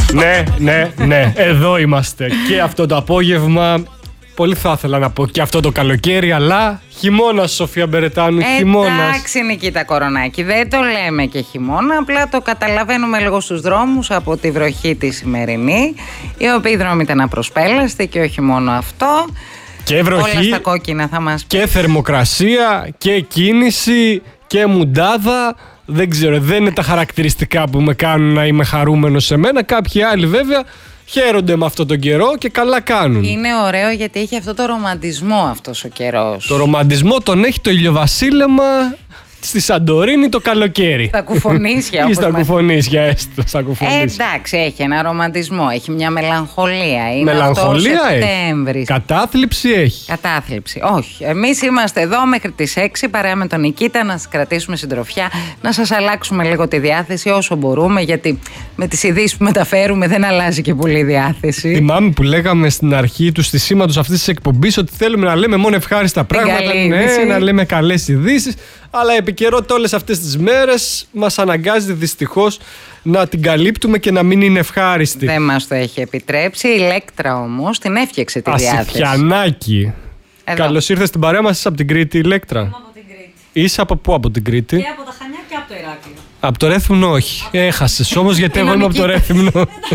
Ναι. Εδώ είμαστε. Και αυτό το απόγευμα. Πολύ θα ήθελα να πω και αυτό το καλοκαίρι, αλλά χειμώνας, Σοφία Μπερετάνου, χειμώνας. Εντάξει, Νικήτα Κορονάκη, δεν το λέμε και χειμώνα, απλά το καταλαβαίνουμε λίγο στους δρόμους από τη βροχή τη σημερινή, οι οποίοι δρόμοι ήταν απροσπέλαστοι και όχι μόνο αυτό. Και βροχή, όλα στα κόκκινα θα μας πει. Και θερμοκρασία και κίνηση και μουντάδα. Δεν ξέρω, δεν είναι τα χαρακτηριστικά που με κάνουν να είμαι χαρούμενος σε μένα. Κάποιοι άλλοι βέβαια χαίρονται με αυτόν τον καιρό και καλά κάνουν. Είναι ωραίο γιατί έχει αυτό το ρομαντισμό αυτός ο καιρός. Το ρομαντισμό τον έχει το ηλιοβασίλεμα στη Σαντορίνη το καλοκαίρι. Στα κουφονίσια. Ή στα κουφονίσια, έστω. Στα κουφονίσια. Εντάξει, έχει ένα ρομαντισμό, έχει μια μελαγχολία. Είναι μελαγχολία Σεπτέμβρης. Κατάθλιψη έχει. Κατάθλιψη. Όχι. Εμείς είμαστε εδώ μέχρι τις 6 παρέα με τον Νικήτα να σας κρατήσουμε συντροφιά, να σας αλλάξουμε λίγο τη διάθεση όσο μπορούμε, γιατί με τις ειδήσεις που μεταφέρουμε δεν αλλάζει και πολύ η διάθεση. Θυμάμαι που λέγαμε στην αρχή του στισίματος αυτής της εκπομπής ότι θέλουμε να λέμε μόνο ευχάριστα πράγματα, να λέμε καλές ειδήσεις. Αλλά η επικαιρότητα όλες αυτές τις μέρες μας αναγκάζει δυστυχώς να την καλύπτουμε και να μην είναι ευχάριστη. Δεν μας το έχει επιτρέψει. Η Ηλέκτρα όμως την έφτιαξε τη διάθεση. Ασηφιανάκη. Καλώς ήρθες στην παρέα μας. Είσαι από την Κρήτη, Ηλέκτρα? Είμαι από την Κρήτη. Είσαι από πού από την Κρήτη? Και από τα Χανιά και από το Ηράκλειο. Από το Ρέθυμνο όχι. Έχασες όμως γιατί εγώ είμαι από το Ρέθυμνο.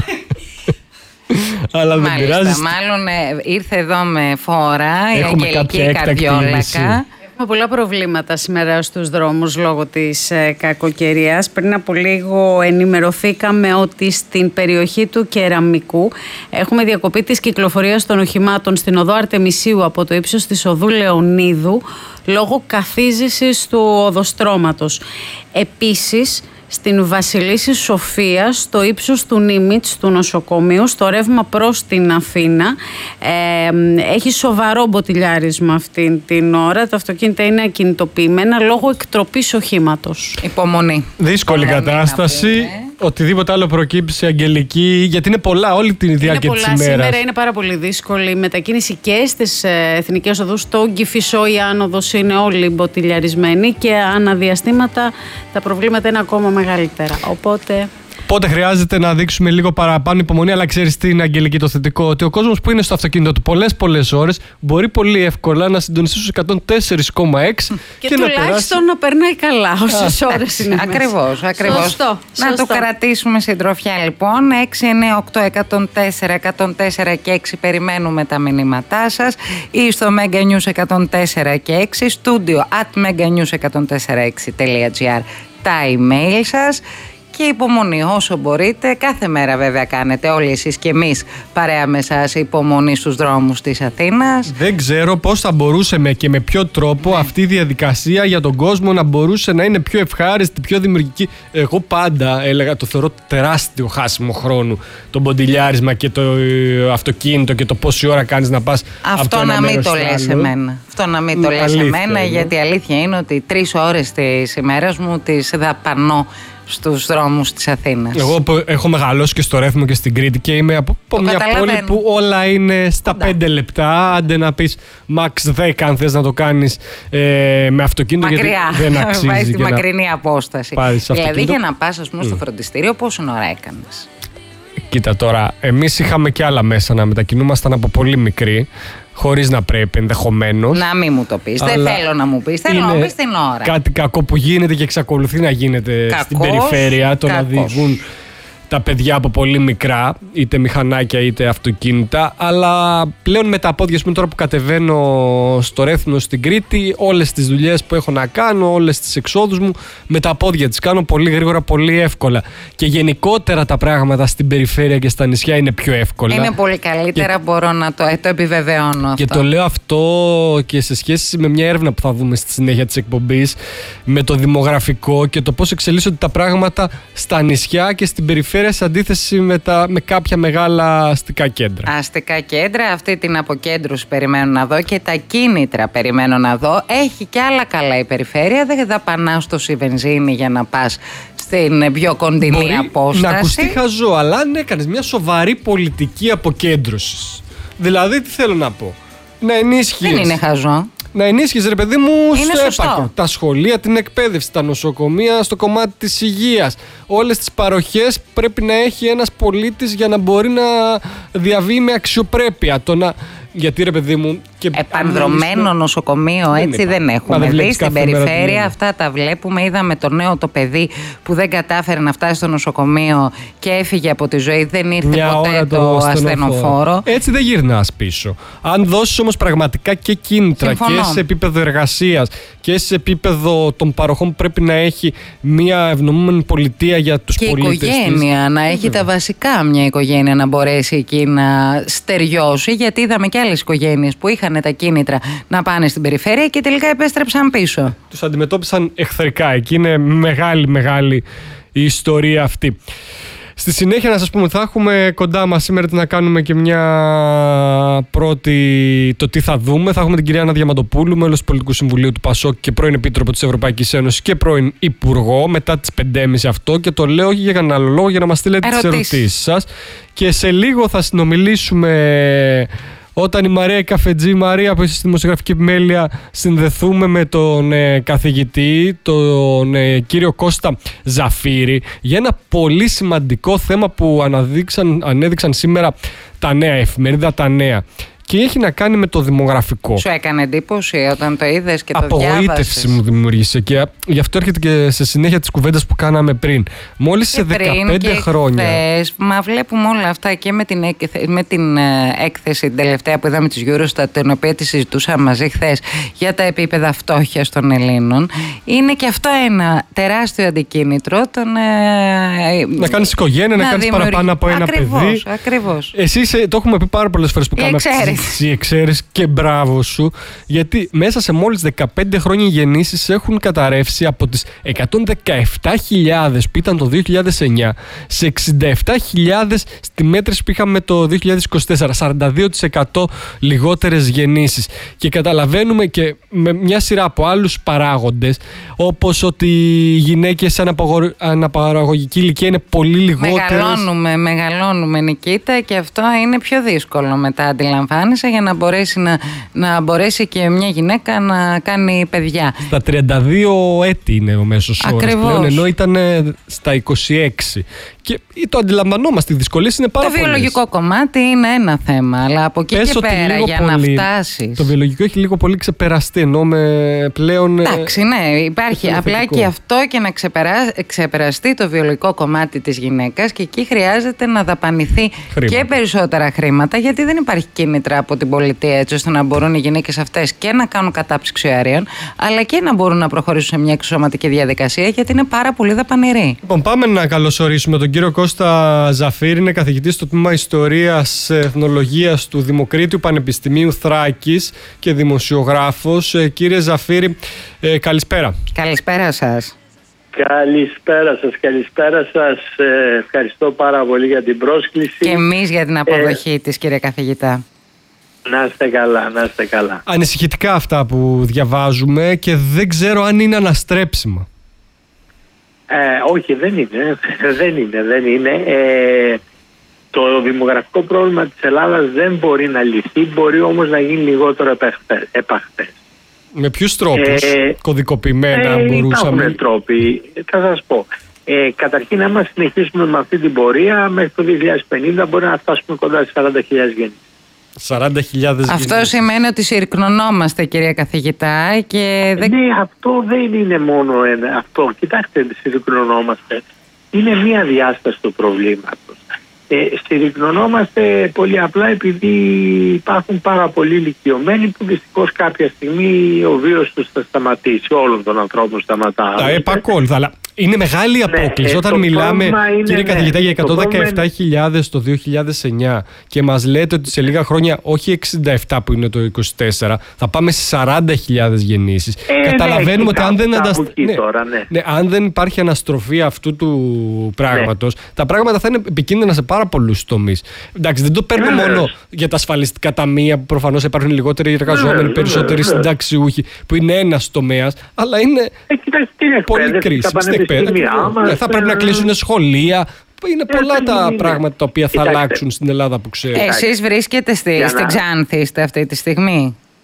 Αλλά δεν πειράζει. Μάλλον ήρθε εδώ με φόρα η Αγγελική Καρδιόλακα. Έχουμε πολλά προβλήματα σήμερα στους δρόμους λόγω της κακοκαιρίας. Πριν από λίγο ενημερωθήκαμε ότι στην περιοχή του Κεραμικού έχουμε διακοπή της κυκλοφορίας των οχημάτων στην οδό Αρτεμισίου από το ύψος της οδού Λεωνίδου λόγω καθίζησης του οδοστρώματος. Επίσης, στην Βασιλίσσης Σοφίας, στο ύψος του Νίμιτς του νοσοκομείου, στο ρεύμα προς την Αθήνα, έχει σοβαρό μποτιλιάρισμα αυτή την ώρα. Τα αυτοκίνητα είναι ακινητοποιημένα λόγω εκτροπής οχήματος. Υπομονή. Δύσκολη κατάσταση. Οτιδήποτε άλλο προκύψει, Αγγελική, γιατί είναι πολλά όλη τη διάρκεια της ημέρας. Σήμερα είναι πάρα πολύ δύσκολη η μετακίνηση και στις εθνικές οδούς. Στο Κηφισό η άνοδος είναι όλοι μποτιλιαρισμένοι και αναδιαστήματα τα προβλήματα είναι ακόμα μεγαλύτερα. Οπότε χρειάζεται να δείξουμε λίγο παραπάνω υπομονή, αλλά ξέρεις τι είναι, Αγγελική, το θετικό? Ότι ο κόσμος που είναι στο αυτοκίνητο του πολλές ώρες μπορεί πολύ εύκολα να συντονιστεί στους 104,6 και τουλάχιστον να περνάει καλά όσες ώρες είναι. Ακριβώς. Σωστό. Να το κρατήσουμε συντροφιά λοιπόν. 6, 9, 8, 104, 104 και 6 περιμένουμε τα μηνύματά σας, ή στο Mega News 104 και 6 studio @meganews104.6.gr τα email σας. Και υπομονή όσο μπορείτε, κάθε μέρα βέβαια κάνετε όλοι εσείς και εμείς παρέα με εσάς υπομονή στους δρόμους της Αθήνας. Δεν ξέρω πώς θα μπορούσε και με ποιο τρόπο αυτή η διαδικασία για τον κόσμο να μπορούσε να είναι πιο ευχάριστη, πιο δημιουργική. Εγώ πάντα έλεγα, το θεωρώ τεράστιο χάσιμο χρόνου το μποντιλιάρισμα και το αυτοκίνητο και το πόση ώρα κάνεις να πας από το ένα μέρος στο άλλο. Αυτό να μην το λες εμένα, γιατί η αλήθεια είναι ότι 3 ώρες της ημέρας μου τις δαπανώ στους δρόμους της Αθήνας. Εγώ έχω μεγαλώσει και στο Ρέθυμνο και στην Κρήτη και είμαι από μια πόλη που όλα είναι στα 5 λεπτά. Άντε να πεις max 10 αν θες να το κάνεις με αυτοκίνητο. Μακριά. Γιατί δεν αξίζει. Πάει στη μακρινή απόσταση. Δηλαδή για να πας ας πούμε στο φροντιστήριο πόση ώρα έκανες? Κοίτα τώρα, εμείς είχαμε και άλλα μέσα να μετακινούμασταν από πολύ μικροί, χωρίς να πρέπει ενδεχομένως. Να μην μου το πεις. Δεν θέλω να μου πεις. Θέλω να μου πεις την ώρα. Κάτι κακό που γίνεται και εξακολουθεί να γίνεται στην περιφέρεια, το να οδηγούν τα παιδιά από πολύ μικρά, είτε μηχανάκια είτε αυτοκίνητα. Αλλά πλέον με τα πόδια, τώρα που κατεβαίνω στο Ρέθυμνο στην Κρήτη, όλες τις δουλειές που έχω να κάνω, όλες τις εξόδους μου, με τα πόδια τις κάνω πολύ γρήγορα, πολύ εύκολα. Και γενικότερα τα πράγματα στην περιφέρεια και στα νησιά είναι πιο εύκολα. Είναι πολύ καλύτερα, μπορώ να το επιβεβαιώνω αυτό. Και το λέω αυτό και σε σχέση με μια έρευνα που θα δούμε στη συνέχεια της εκπομπής, με το δημογραφικό και το πώς εξελίσσονται τα πράγματα στα νησιά και στην περιφέρεια σε αντίθεση με κάποια μεγάλα αστικά κέντρα. Αστικά κέντρα, αυτή την αποκέντρωση περιμένω να δω και τα κίνητρα περιμένω να δω. Έχει και άλλα καλά η περιφέρεια, δεν δαπανάς τόση βενζίνη για να πας στην πιο κοντινή απόσταση. Να ακουστεί χαζό, αλλά αν έκανες μια σοβαρή πολιτική αποκέντρωσης, δηλαδή τι θέλω να πω, να ενίσχυες. Δεν είναι χαζό. να ενίσχυσε, ρε παιδί μου, στο έπακρο. Τα σχολεία, την εκπαίδευση, τα νοσοκομεία, στο κομμάτι της υγείας. Όλες τις παροχές πρέπει να έχει ένας πολίτης για να μπορεί να διαβεί με αξιοπρέπεια. Γιατί, ρε παιδί μου. Επανδρομένο νοσοκομείο, έτσι δεν έχουμε δει στην περιφέρεια. Αυτά τα βλέπουμε. Είδαμε το νέο το παιδί που δεν κατάφερε να φτάσει στο νοσοκομείο και έφυγε από τη ζωή. Δεν ήρθε ποτέ το ασθενοφόρο. Έτσι δεν γυρνάς πίσω. Αν δώσεις όμως πραγματικά και κίνητρα και σε επίπεδο εργασίας και σε επίπεδο των παροχών που πρέπει να έχει μια ευνοούμενη πολιτεία για τους πολίτες. Και η οικογένεια να έχει τα βασικά, μια οικογένεια να μπορέσει εκεί να στεριώσει. Γιατί είδαμε και άλλες οικογένειες που είχαν τα κίνητρα να πάνε στην περιφέρεια και τελικά επέστρεψαν πίσω. Τους αντιμετώπισαν εχθρικά. Εκεί είναι μεγάλη η ιστορία αυτή. Στη συνέχεια να σας πούμε, θα έχουμε κοντά μας σήμερα να κάνουμε και μια πρώτη το τι θα δούμε. Θα έχουμε την κυρία Άννα Διαμαντοπούλου, μέλος του Πολιτικού Συμβουλίου του ΠΑΣΟΚ και πρώην Επίτροπο της Ευρωπαϊκής Ένωσης και πρώην Υπουργό, μετά τις 5.30 αυτό, και το λέω για κανένα άλλο λόγο, για να μας στείλετε τις ερωτήσεις σας. Και σε λίγο θα συνομιλήσουμε όταν η Μαρία η Καφετζή, Μαρία που είσαι στη δημοσιογραφική επιμέλεια, συνδεθούμε με τον καθηγητή, τον κύριο Κώστα Ζαφύρη, για ένα πολύ σημαντικό θέμα που ανέδειξαν σήμερα τα νέα, εφημερίδα Τα Νέα. Και έχει να κάνει με το δημογραφικό. Σου έκανε εντύπωση όταν το είδες και το διάβασες? Απογοήτευση μου δημιούργησε και γι' αυτό έρχεται και σε συνέχεια της κουβέντας που κάναμε πριν. Μόλις σε 15 χρόνια. Μα βλέπουμε όλα αυτά και με την έκθεση την τελευταία που είδαμε της Eurostat, την οποία τη συζητούσαμε μαζί χθες, για τα επίπεδα φτώχειας των Ελλήνων. Είναι και αυτό ένα τεράστιο αντικίνητρο. Να κάνεις οικογένεια, να κάνεις παραπάνω από ένα παιδί. Ακριβώς. Εσείς το έχουμε πει πάρα πολλές φορές που κάναμε εξαίρεση και μπράβο σου, γιατί μέσα σε μόλις 15 χρόνια οι γεννήσεις έχουν καταρρεύσει από τις 117.000 που ήταν το 2009 σε 67.000 στη μέτρηση που είχαμε το 2024, 42% λιγότερες γεννήσεις. Και καταλαβαίνουμε και με μια σειρά από άλλους παράγοντες, όπως ότι οι γυναίκες σε αναπαραγωγική ηλικία είναι πολύ λιγότερες. Μεγαλώνουμε Νικήτα, και αυτό είναι πιο δύσκολο μετά, αντιλαμβάνεσαι, για να μπορέσει και μια γυναίκα να κάνει παιδιά. Στα 32 έτη είναι ο μέσος όρος πλέον, ενώ ήταν στα 26. Και το αντιλαμβανόμαστε, οι δυσκολίες είναι πάρα πολλές. Το βιολογικό κομμάτι είναι ένα θέμα, αλλά από εκεί και πέρα για να φτάσεις. Το βιολογικό έχει λίγο πολύ ξεπεραστεί, ενώ πλέον. Εντάξει, ναι, υπάρχει. Απλά και αυτό, και να ξεπεραστεί το βιολογικό κομμάτι της γυναίκας, και εκεί χρειάζεται να δαπανηθεί και περισσότερα χρήματα, γιατί δεν υπάρχει κίνητρα από την πολιτεία έτσι ώστε να μπορούν οι γυναίκες αυτές και να κάνουν κατάψυξη αερίων, αλλά και να μπορούν να προχωρήσουν σε μια εξωματική διαδικασία, γιατί είναι πάρα πολύ δαπανηρή. Λοιπόν, πάμε να καλωσορίσουμε τον κύριο Κώστα Ζαφύρη, είναι καθηγητής στο τμήμα Ιστορίας Εθνολογίας του Δημοκρίτιου Πανεπιστημίου Θράκης και δημοσιογράφος. Κύριε Ζαφύρη, καλησπέρα. Καλησπέρα σας. Καλησπέρα σας. Ευχαριστώ πάρα πολύ για την πρόσκληση. Και εμείς για την αποδοχή της, κύριε καθηγητά. Να είστε καλά. Ανησυχητικά αυτά που διαβάζουμε και δεν ξέρω αν είναι αναστρέψιμα. Όχι, δεν είναι. Το δημογραφικό πρόβλημα της Ελλάδας δεν μπορεί να λυθεί, μπορεί όμως να γίνει λιγότερο επαχθές. Με ποιους τρόπους, κωδικοποιημένα μπορούσαμε? Υπάρχουν τρόποι, θα σας πω. Καταρχήν, άμα συνεχίσουμε με αυτή την πορεία, μέχρι το 2050 μπορεί να φτάσουμε κοντά στις 40.000 γεννήσεις. 40.000 Αυτό σημαίνει ότι συρρυκνωνόμαστε, κυρία καθηγητά. Ναι, αυτό δεν είναι μόνο αυτό. Κοιτάξτε, συρρυκνωνόμαστε. Είναι μία διάσταση του προβλήματος. Συρρυκνωνόμαστε πολύ απλά επειδή υπάρχουν πάρα πολλοί ηλικιωμένοι που δυστυχώς κάποια στιγμή ο βίος τους θα σταματήσει. Όλων των ανθρώπων σταματά. Τα επακόλουθα, αλλά είναι μεγάλη απόκληση. Όταν μιλάμε, κύριε καθηγητά, για 117.000 το 2009 και μας λέτε ότι σε λίγα χρόνια, όχι 67 που είναι το 24, θα πάμε σε 40.000 γεννήσεις. Καταλαβαίνουμε ότι αν δεν υπάρχει αναστροφή αυτού του πράγματος, τα πράγματα θα είναι επικίνδυνα σε πάρα πολλούς τομείς. Εντάξει, δεν το παίρνω μόνο για τα ασφαλιστικά ταμεία που προφανώς υπάρχουν λιγότεροι εργαζόμενοι, περισσότεροι συνταξιούχοι, που είναι ένας τομέας, αλλά είναι πολύ κρίσιμη. Θα πρέπει να κλείσουν σχολεία. Είναι πολλά τα πράγματα τα οποία θα αλλάξουν στην Ελλάδα που ξέρω. Εσείς βρίσκετε στην Ξάνθη αυτή τη στιγμή?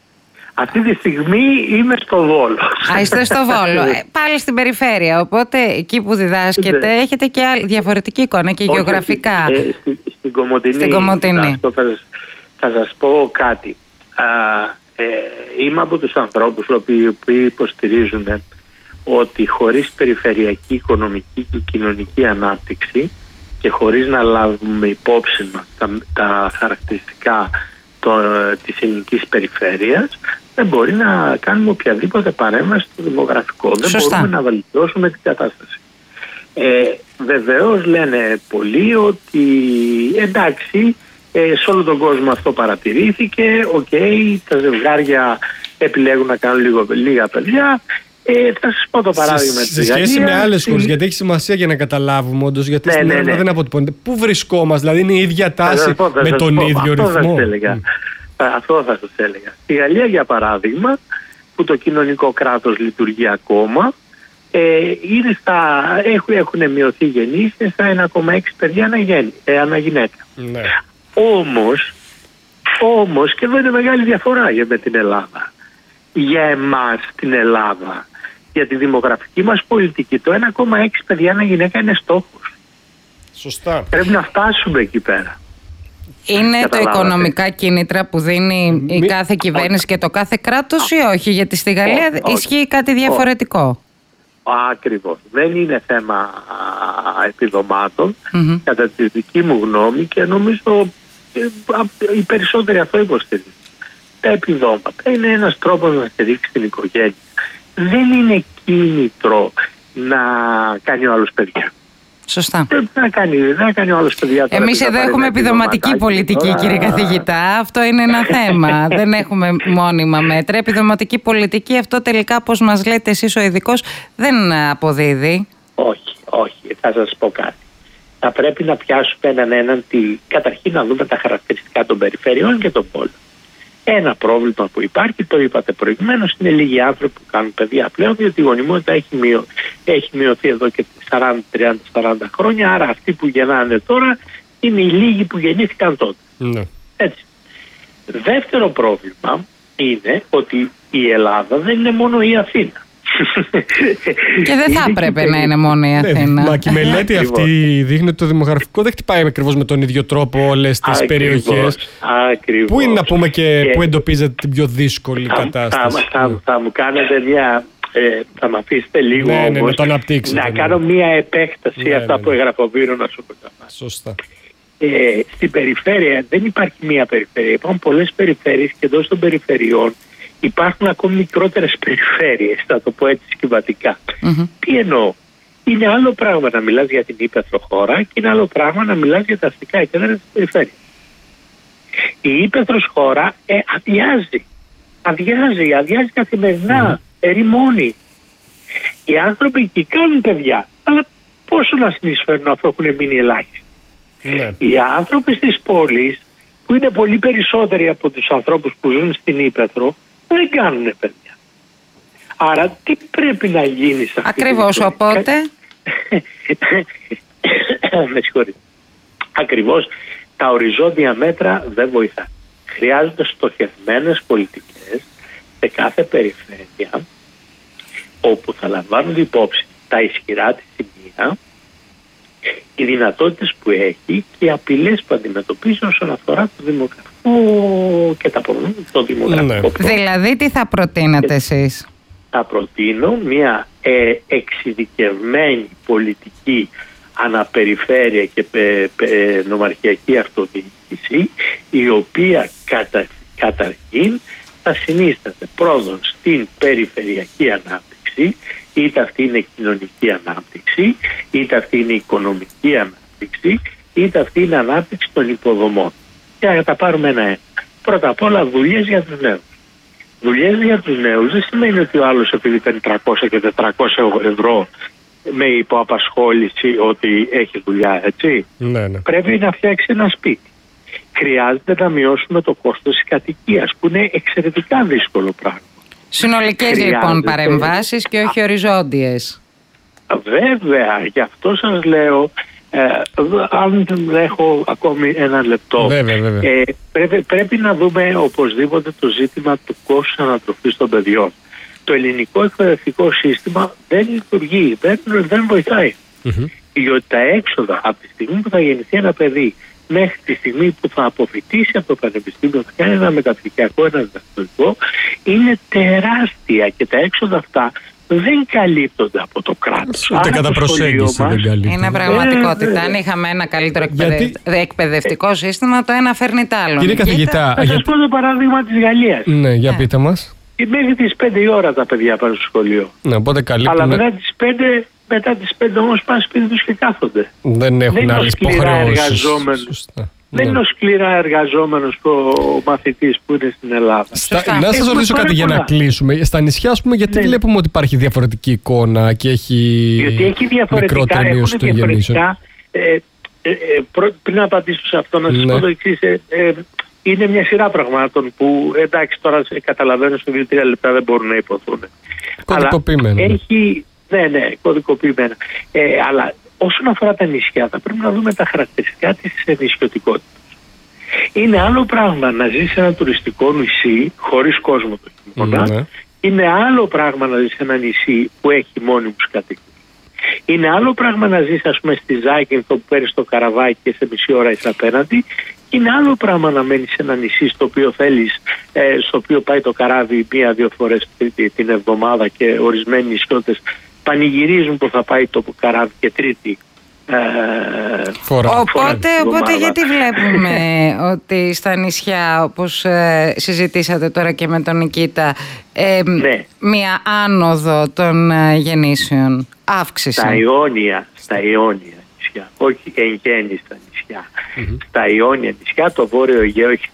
Αυτή τη στιγμή είμαι στο Βόλο. Είστε στο Βόλο. Πάλι στην περιφέρεια. Οπότε εκεί που διδάσκετε έχετε και διαφορετική εικόνα και γεωγραφικά. Στην Κομοτηνή. Στην Κομοτηνή. Θα σας πω κάτι. Είμαι από τους ανθρώπους οι οποίοι υποστηρίζουν ότι χωρίς περιφερειακή, οικονομική και κοινωνική ανάπτυξη και χωρίς να λάβουμε υπόψη μας τα χαρακτηριστικά της ελληνικής περιφέρειας, δεν μπορεί να κάνουμε οποιαδήποτε παρέμβαση στο δημογραφικό. Δεν μπορούμε να βελτιώσουμε την κατάσταση. Βεβαίως λένε πολλοί ότι εντάξει, σε όλο τον κόσμο αυτό παρατηρήθηκε, τα ζευγάρια επιλέγουν να κάνουν λίγα παιδιά. Θα σας πω το παράδειγμα της Γαλλίας. Σε σχέση με άλλες χώρες, γιατί έχει σημασία για να καταλάβουμε όντως, γιατί στην Ελλάδα δεν αποτυπώνεται. Πού βρισκόμαστε, δηλαδή είναι η ίδια τάση με τον ίδιο ρυθμό? Αυτό θα σας έλεγα. Στη Γαλλία, για παράδειγμα, που το κοινωνικό κράτος λειτουργεί ακόμα, έχουν μειωθεί γεννήσεις στα 1,6 παιδιά ανά γυναίκα. Ναι. Όμως, και εδώ είναι μεγάλη διαφορά με την Ελλάδα. Για εμάς την Ελλάδα, για τη δημογραφική μας πολιτική, το 1,6 παιδιά ανά γυναίκα είναι στόχος. Σωστά. Πρέπει να φτάσουμε εκεί πέρα. Είναι το οικονομικά κίνητρα που δίνει η κάθε κυβέρνηση και το κάθε κράτος ή όχι? Γιατί στη Γαλλία ισχύει κάτι διαφορετικό. Ακριβώς. Δεν είναι θέμα επιδομάτων, κατά τη δική μου γνώμη, και νομίζω οι περισσότεροι αυτό υποστηρίζουν. Τα επιδόματα είναι ένας τρόπος να στηρίξει την οικογένεια. Δεν είναι κίνητρο να κάνει ο άλλος παιδιά. Σωστά. Δεν να κάνει ο άλλος παιδιά. Εμείς εδώ έχουμε επιδοματική πολιτική, κύριε καθηγητά. Αυτό είναι ένα θέμα. Δεν έχουμε μόνιμα μέτρα. Επιδοματική πολιτική, αυτό τελικά, όπως μας λέτε εσείς ο ειδικός, δεν αποδίδει. Όχι. Θα σας πω κάτι. Θα πρέπει να πιάσουμε έναν καταρχήν να δούμε τα χαρακτηριστικά των περιφερειών και των πόλεων. Ένα πρόβλημα που υπάρχει, το είπατε προηγουμένως, είναι λίγοι άνθρωποι που κάνουν παιδιά πλέον, διότι η γονιμότητα έχει μειωθεί εδώ και 30-40 χρόνια. Άρα αυτοί που γεννάνε τώρα είναι οι λίγοι που γεννήθηκαν τότε. Ναι. Έτσι. Δεύτερο πρόβλημα είναι ότι η Ελλάδα δεν είναι μόνο η Αθήνα. Και δεν θα έπρεπε να είναι μόνο η Αθήνα. Μα και η μελέτη αυτή δείχνει ότι το δημογραφικό δεν χτυπάει ακριβώς με τον ίδιο τρόπο όλες τις περιοχές. Πού είναι, να πούμε, και πού εντοπίζετε την πιο δύσκολη κατάσταση? Θα μου κάνετε θα με αφήσετε λίγο όμως να κάνω μια επέκταση αυτά που έγραφε ο Βίρονας ο Κονταμάς. Σωστά. Στην περιφέρεια δεν υπάρχει μία περιφέρεια. Υπάρχουν πολλές περιφέρειες και εντός των περιφερειών υπάρχουν ακόμη μικρότερες περιφέρειες, θα το πω έτσι σκευατικά. Τι εννοώ? Είναι άλλο πράγμα να μιλάς για την ύπαιθρο χώρα και είναι άλλο πράγμα να μιλάς για τα αστικά κέντρα της περιφέρειας. Η ύπαιθρος χώρα αδειάζει καθημερινά, ερημώνει. Οι άνθρωποι εκεί κάνουν παιδιά, αλλά πόσο να συνεισφέρουν αφού έχουν μείνει ελάχιστοι? Οι άνθρωποι στις πόλεις, που είναι πολύ περισσότεροι από τους ανθρώπους που ζουν στην ύπαιθρο, δεν κάνουν παιδιά. Άρα τι πρέπει να γίνει σε αυτή? Ακριβώς, οπότε με συγχωρείτε. Ακριβώς, τα οριζόντια μέτρα δεν βοηθάνε. Χρειάζονται στοχευμένες πολιτικές σε κάθε περιφέρεια, όπου θα λαμβάνουν υπόψη τα ισχυρά της σημεία, οι δυνατότητες που έχει και οι απειλές που αντιμετωπίζει όσον αφορά το δημογραφικό και τα προβλήματα στο δημογραφικό. Δηλαδή τι θα προτείνατε εσείς? Θα προτείνω μια εξειδικευμένη πολιτική αναπεριφέρεια και νομαρχιακή αυτοδιοίκηση, η οποία καταρχήν θα συνίσταται πρώτον στην περιφερειακή ανάπτυξη, είτε αυτή είναι κοινωνική ανάπτυξη, είτε αυτή είναι οικονομική ανάπτυξη, είτε αυτή είναι ανάπτυξη των υποδομών. Και να τα πάρουμε ένα-ένα. Πρώτα απ' όλα, δουλειές για τους νέους. Δουλειές για τους νέους δεν σημαίνει ότι ο άλλος, επειδή παίρνει 300 και 400 ευρώ με υποαπασχόληση, ότι έχει δουλειά, έτσι. Ναι. Πρέπει να φτιάξει ένα σπίτι. Χρειάζεται να μειώσουμε το κόστος της κατοικίας, που είναι εξαιρετικά δύσκολο πράγμα. Συνολικές λοιπόν παρεμβάσεις και όχι οριζόντιες. Βέβαια, γι' αυτό σας λέω, Αν έχω ακόμη ένα λεπτό, πρέπει να δούμε οπωσδήποτε το ζήτημα του κόστους ανατροφής των παιδιών. Το ελληνικό εκπαιδευτικό σύστημα δεν λειτουργεί, δεν βοηθάει. Διότι τα έξοδα από τη στιγμή που θα γεννηθεί ένα παιδί μέχρι τη στιγμή που θα αποφοιτήσει από το πανεπιστήμιο, θα κάνει ένα μεταπτυχιακό, ένα διδακτορικό, είναι τεράστια και τα έξοδα αυτά δεν καλύπτονται από το κράτος. Ούτε κατά προσέγγιση δεν καλύπτονται. Είναι πραγματικότητα. Αν είχαμε ένα καλύτερο εκπαιδευτικό σύστημα, το ένα φέρνει το άλλο. Κύριε καθηγητά, θα σας πω το παράδειγμα της Γαλλίας. Ναι, για πείτε μας. Μέχρι τις 5 η ώρα τα παιδιά πάνε στο σχολείο. Ναι, οπότε καλύπτουν. Αλλά μετά τις 5 όμως πάνε σπίτι τους και κάθονται. Δεν έχουν άλλες υποχρεώσεις. Δεν είναι ο σκληρά εργαζόμενος ο μαθητής που είναι στην Ελλάδα. Να σας ρωτήσω κάτι για να κλείσουμε. Στα νησιά, ας πούμε, γιατί βλέπουμε ότι υπάρχει διαφορετική εικόνα και διότι έχει μικρότερη μείωση των γεννήσεων. Πριν να απαντήσω σε αυτό, να σας πω το εξής. Είναι μια σειρά πραγμάτων που, εντάξει, τώρα καταλαβαίνω σε 2-3 λεπτά δεν μπορούν να υποθούν. Κωδικοποιημένα. Ναι, κωδικοποιημένα. Αλλά όσον αφορά τα νησιά, θα πρέπει να δούμε τα χαρακτηριστικά της νησιωτικότητας. Είναι άλλο πράγμα να ζεις σε ένα τουριστικό νησί χωρίς κόσμο το χειμώνα. Είναι άλλο πράγμα να ζεις σε ένα νησί που έχει μόνιμους κατοίκους. Είναι άλλο πράγμα να ζεις, ας πούμε, στη Ζάκυνθο που παίρνεις το καραβάκι και σε μισή ώρα είσαι απέναντι. Είναι άλλο πράγμα να μένεις σε ένα νησί στο οποίο θέλεις, στο οποίο πάει το καράβι 1-2 φορές την εβδομάδα και ορισμένοι νησιώτες πανηγυρίζουν που θα πάει το καράβι και τρίτη φορά. Οπότε γιατί βλέπουμε ότι στα νησιά, όπως συζητήσατε τώρα και με τον Νικήτα, μία άνοδο των γεννήσεων, αύξηση. Στα Ιόνια νησιά, όχι εν γέννη στα νησιά. Στα Ιόνια νησιά το Βόρειο Αιγαίο έχει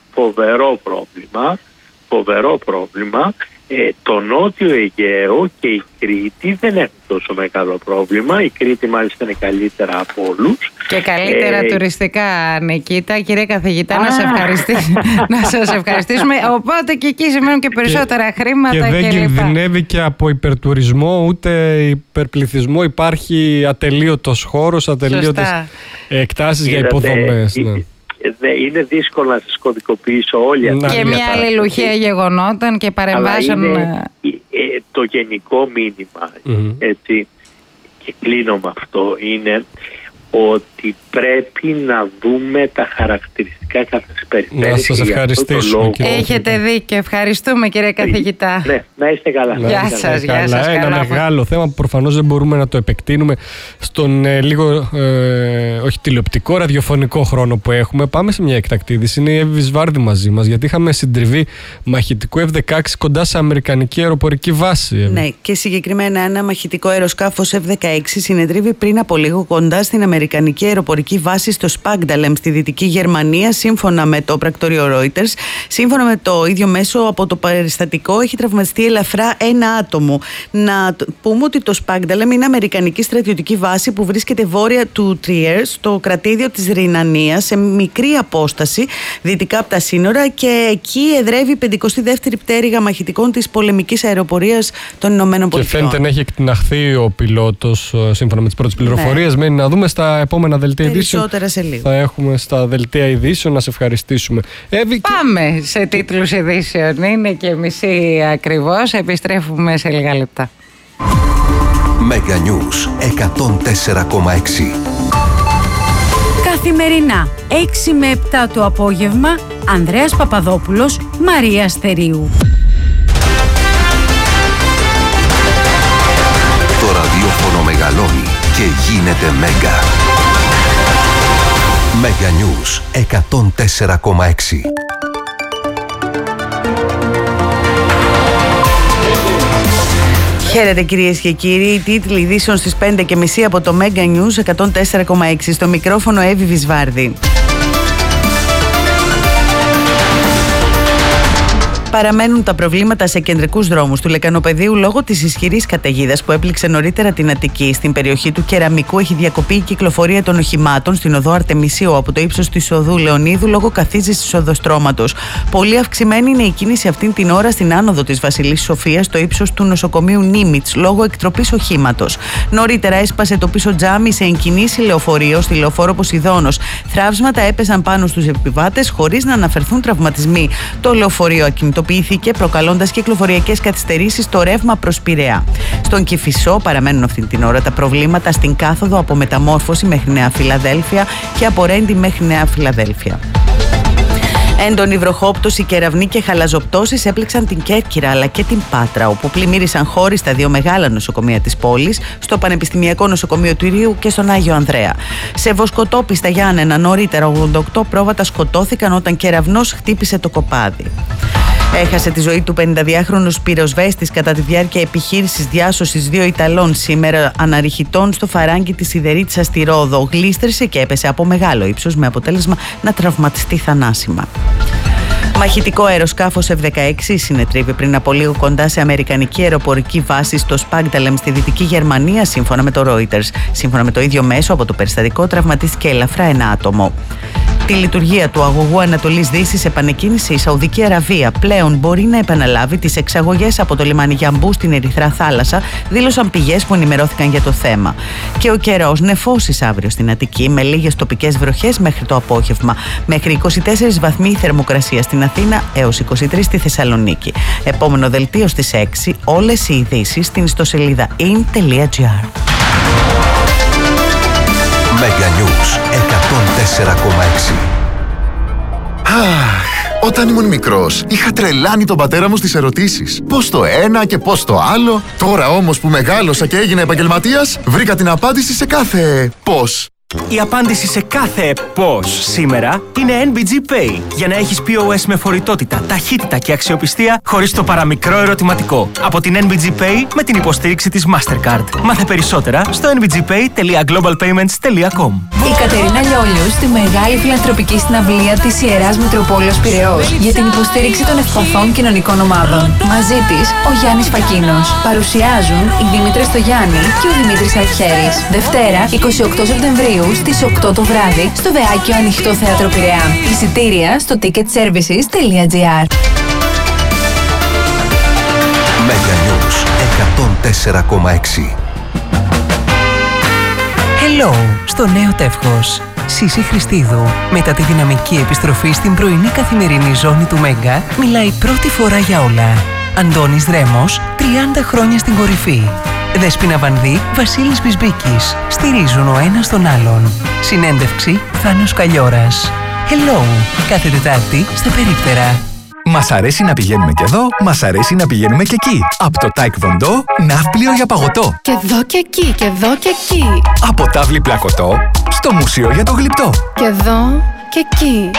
φοβερό πρόβλημα. Το Νότιο Αιγαίο και η Κρήτη δεν έχουν τόσο μεγάλο πρόβλημα. Η Κρήτη μάλιστα είναι καλύτερα από όλους. Και καλύτερα τουριστικά, Νικήτα. Κύριε καθηγητά, να σας ευχαριστήσουμε. Οπότε και εκεί σημαίνουν και περισσότερα χρήματα. Και δεν κινδυνεύει και από υπερτουρισμό ούτε υπερπληθυσμό. Υπάρχει ατελείωτος χώρος, ατελείωτες εκτάσεις για υποδομές. Είναι δύσκολο να σας κωδικοποιήσω όλοι αυτά. Και μια αλληλουχία γεγονόταν και παρεμβάσεων. Το γενικό μήνυμα, έτσι, και κλείνω με αυτό, είναι ότι πρέπει να δούμε τα χαρακτηριστικά κάθε περιφέρειας. Να σας ευχαριστήσουμε. Έχετε δίκιο. Ευχαριστούμε, κύριε καθηγητά. Ναι, να είστε καλά. Γεια σας. Ένα μεγάλο θέμα που προφανώς δεν μπορούμε να το επεκτείνουμε στον λίγο όχι τηλεοπτικό, ραδιοφωνικό χρόνο που έχουμε. Πάμε σε μια εκτακτή είδηση. Είναι η Εύη Βισβάρδη μαζί μας, γιατί είχαμε συντριβή μαχητικού F-16 κοντά σε αμερικανική αεροπορική βάση. Ναι, και συγκεκριμένα ένα μαχητικό αεροσκάφος F-16 συνετρίβει πριν από λίγο κοντά στην αμερικανική αεροπορική βάση στο Σπάγνταλεμ στη Δυτική Γερμανία, σύμφωνα με το πρακτορείο Reuters. Σύμφωνα με το ίδιο μέσο, από το περιστατικό έχει τραυματιστεί ελαφρά ένα άτομο. Να πούμε ότι το Σπάγνταλεμ είναι αμερικανική στρατιωτική βάση που βρίσκεται βόρεια του Τριέρ, στο κρατήδιο της Ρινανίας, σε μικρή απόσταση δυτικά από τα σύνορα, και εκεί εδρεύει η 52η πτέρυγα μαχητικών της πολεμικής αεροπορίας των Ηνωμένων Πολιτειών. Και φαίνεται να έχει εκτιναχθεί ο πιλότος, σύμφωνα με τις πρώτες πληροφορίες. Μένει να δούμε στα επόμενα δελτία ειδήσεων. Περισσότερα σε λίγο. Θα έχουμε στα δελτία ειδήσεων. Να σε ευχαριστήσουμε. Πάμε σε τίτλους ειδήσεων. Είναι και μισή ακριβώς. Επιστρέφουμε σε λίγα λεπτά. Mega News 104,6. Καθημερινά 6 με 7 το απόγευμα, Ανδρέας Παπαδόπουλος, Μαρία Στερίου. Το ραδιόφωνο μεγαλώνει και γίνεται Μέγκα. Mega News 104,6. Χαίρετε κυρίες και κύριοι, οι τίτλοι ειδήσεων στις 5:30 από το Mega News 104,6. Στο μικρόφωνο Εύη Βισβάρδη. Παραμένουν τα προβλήματα σε κεντρικούς δρόμους του Λεκανοπεδίου λόγω της ισχυρής καταιγίδας που έπληξε νωρίτερα την Αττική. Στην περιοχή του Κεραμικού έχει διακοπεί η κυκλοφορία των οχημάτων στην οδό Αρτεμισίου από το ύψος της οδού Λεωνίδου λόγω καθίζησης της οδοστρώματος. Πολύ αυξημένη είναι η κίνηση αυτήν την ώρα στην άνοδο της Βασιλής Σοφίας στο ύψος του νοσοκομείου Νίμιτς λόγω εκτροπής οχήματος. Νωρίτερα έσπασε το πίσω τζάμι σε εγκινήσει λεωφορείο στη λεωφόρο Ποσειδώνος. Θραύσματα έπεσαν πάνω στους επιβάτες χωρίς να αναφερθούν τραυματισμοί. Το λεωφορείο ακινητοποιήθηκε, προκαλώντας κυκλοφοριακές καθυστερήσεις στο ρεύμα προς Πειραιά. Στον Κηφισό παραμένουν αυτή την ώρα τα προβλήματα στην κάθοδο από Μεταμόρφωση μέχρι Νέα Φιλαδέλφια και από Ρέντι μέχρι Νέα Φιλαδέλφια. Έντονη βροχόπτωση, κεραυνοί και χαλαζοπτώσεις έπληξαν την Κέρκυρα αλλά και την Πάτρα, όπου πλημμύρισαν χώροι στα δύο μεγάλα νοσοκομεία της πόλης, στο Πανεπιστημιακό Νοσοκομείο του Ηρείου και στον Άγιο Ανδρέα. Σε Βοσκοτόπη στα Γιάννενα νωρίτερα 88 πρόβατα σκοτώθηκαν όταν κεραυνός χτύπησε το κοπάδι. Έχασε τη ζωή του 52χρονου πυροσβέστης κατά τη διάρκεια επιχείρησης διάσωσης δύο Ιταλών σήμερα αναρριχητών στο φαράγγι της Σιδερίτσας στη Ρόδο. Γλίστρησε και έπεσε από μεγάλο ύψος με αποτέλεσμα να τραυματιστεί θανάσιμα. Μαχητικό αεροσκάφος F-16 συνετρίβει πριν από λίγο κοντά σε αμερικανική αεροπορική βάση στο Σπάγνταλεμ στη Δυτική Γερμανία, σύμφωνα με το Reuters. Σύμφωνα με το ίδιο μέσο, από το περιστατικό τραυματίστηκε ελαφρά ένα άτομο. Τη λειτουργία του αγωγού Ανατολής Δύσης επανεκκίνησε η Σαουδική Αραβία. Πλέον μπορεί να επαναλάβει τις εξαγωγές από το λιμάνι Γιαμπού στην Ερυθρά Θάλασσα, δήλωσαν πηγές που ενημερώθηκαν για το θέμα. Και ο καιρός νεφώσεις αύριο στην Αττική, με λίγες τοπικές βροχές μέχρι το απόγευμα. Μέχρι 24 βαθμοί θερμοκρασία στην Αθήνα έως 23 στη Θεσσαλονίκη. Επόμενο δελτίο στις 6. Όλες οι ειδήσεις στην ιστοσελίδα in.gr. Mega News 104,6. Αχ, όταν ήμουν μικρός, είχα τρελάνει τον πατέρα μου στις ερωτήσεις. Πώς το ένα και πώς το άλλο. Τώρα όμως που μεγάλωσα και έγινα επαγγελματίας, βρήκα την απάντηση σε κάθε πώς. Η απάντηση σε κάθε πώς σήμερα είναι NBG Pay. Για να έχεις POS με φορητότητα, ταχύτητα και αξιοπιστία χωρίς το παραμικρό ερωτηματικό. Από την NBG Pay με την υποστήριξη της Mastercard. Μάθε περισσότερα στο nbgpay.globalpayments.com. Η Κατερίνα Λιόλιου στη μεγάλη φιλανθρωπική συναυλία της Ιεράς Μητροπόλεως Πειραιώς για την υποστήριξη των ευπαθών κοινωνικών ομάδων. Μαζί της ο Γιάννης Φακίνος. Παρουσιάζουν η Δήμητρα Στογιάννη και ο Δημήτρης Αρχέρης. Δευτέρα 28 Σεπτεμβρίου στις 8 το βράδυ στο Βεάκιο Ανοιχτό Θέατρο Πειραιά. Εισιτήρια στο ticketservices.gr. Mega News 104,6. Hello στο νέο τεύχος. Σύση Χριστίδου, μετά τη δυναμική επιστροφή στην πρωινή καθημερινή ζώνη του Μέγκα, μιλάει πρώτη φορά για όλα. Αντώνης Δρέμος, 30 χρόνια στην κορυφή. Δέσποινα Βανδύ, Βασίλης Μπισμπίκης. Στηρίζουν ο ένας τον άλλον. Συνέντευξη Θάνος Καλιόρας. Hello, κάθε Τετάρτη στα Περίπτερα. Μας αρέσει να πηγαίνουμε και εδώ, μας αρέσει να πηγαίνουμε και εκεί. Από το Taekwondo, ναύπλιο για παγωτό. Και εδώ και εκεί, και εδώ και εκεί. Από τάβλη πλακωτό, στο μουσείο για το γλυπτό. Και εδώ και εκεί.